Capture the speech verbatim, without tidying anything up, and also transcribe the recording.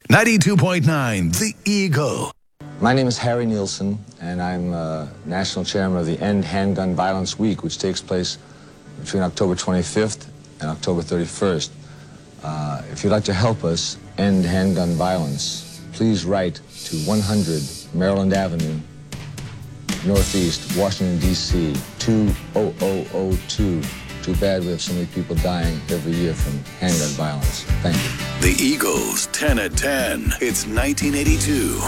ninety-two point nine, The Eagle. My name is Harry Nielsen, and I'm uh, National Chairman of the End Handgun Violence Week, which takes place between October twenty-fifth and October thirty-first. Uh, if you'd like to help us end handgun violence, please write to one hundred Maryland Avenue, Northeast, Washington, D C, two oh oh oh two. Too bad we have so many people dying every year from handgun violence. Thank you. The Eagles, ten at ten. It's nineteen eighty-two.